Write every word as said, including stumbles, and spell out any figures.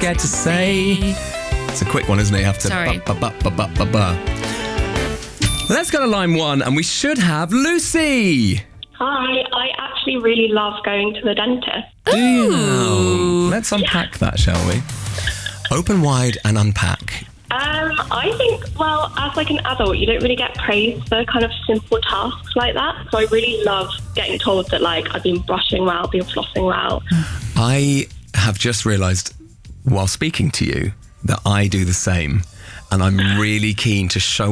scared to say. It's a quick one, isn't it? You have to... Sorry. Ba, ba, ba, ba, ba, ba. Let's go to line one, and we should have Lucy. Hi, I actually really love going to the dentist. Do you know? Let's unpack that, shall we? Open wide and unpack. Um, I think, well, as like an adult, you don't really get praised for kind of simple tasks like that. So I really love getting told that, like, I've been brushing well, been flossing well. I have just realised while speaking to you that I do the same, and I'm really keen to show